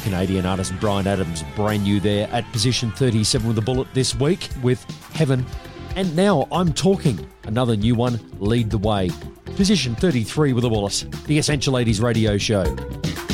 Canadian artist Bryan Adams, brand new there at position 37 with a bullet this week with Heaven. And now I'm Talking, another new one, Lead the Way. Position 33 with a bullet, the Essential 80s radio show.